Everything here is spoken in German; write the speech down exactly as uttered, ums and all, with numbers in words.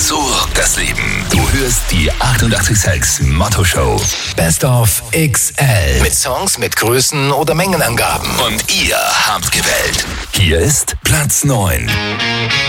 So das Leben. Du hörst die achtundachtzig Komma sechs Motto Show. Best of X L. Mit Songs mit Größen oder Mengenangaben. Und ihr habt gewählt. Hier ist Platz neun.